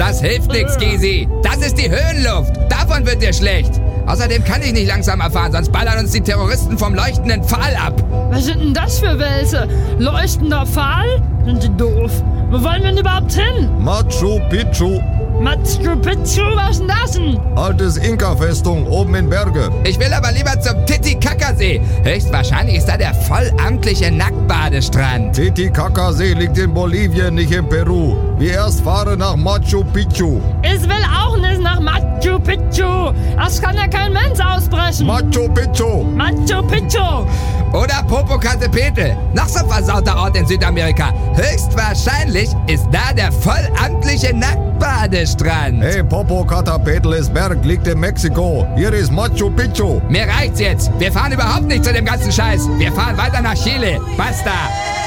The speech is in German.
Das hilft nichts, Gysi. Das ist die Höhenluft. Davon wird dir schlecht. Außerdem kann ich nicht langsamer fahren, sonst ballern uns die Terroristen vom leuchtenden Pfahl ab. Was sind denn das für Wälse? Leuchtender Pfahl? Sind die doof? Wo wollen wir denn überhaupt hin? Machu Picchu. Machu Picchu, was ist denn das denn? Altes Inka-Festung oben in Berge. Ich will aber lieber zum Titicaca-See. Höchstwahrscheinlich ist da der vollamtliche Nacktbadestrand. Titicaca-See liegt in Bolivien, nicht in Peru. Wir erst fahren nach Machu Picchu. Ich will auch nicht nach Machu Picchu. Das kann ja kein Mensch ausbrechen. Machu Picchu. Machu Picchu. Oder Popocatépetl. Noch so ein versauter Ort in Südamerika. Höchstwahrscheinlich ist da der vollamtliche Nacktbadestrand. Hey, Popocatépetl ist Berg, liegt in Mexiko. Hier ist Machu Picchu. Mir reicht's jetzt. Wir fahren überhaupt nicht zu dem ganzen Scheiß. Wir fahren weiter nach Chile. Basta.